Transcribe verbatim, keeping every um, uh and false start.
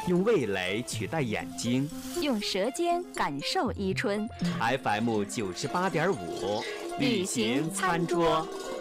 用味蕾取代眼睛， 用舌尖感受伊春。 F M 九十八点五，旅行餐桌。